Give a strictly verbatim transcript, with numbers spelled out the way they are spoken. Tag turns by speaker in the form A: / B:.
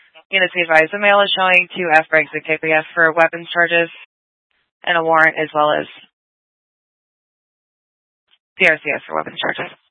A: Units be advised, the mail is showing two F Briggs and K P F for weapons charges and a warrant as well as C R C S for weapons charges.